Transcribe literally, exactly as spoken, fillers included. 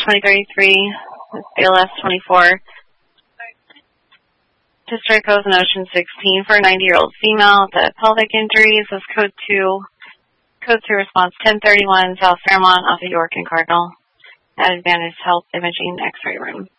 twenty thirty-three, B L S twenty-four. History codes in Ocean sixteen for a ninety-year-old female. The pelvic injuries was code two. Code two response ten thirty-one, South Fairmont off of York and Cardinal. At Advantage Health Imaging X-ray room.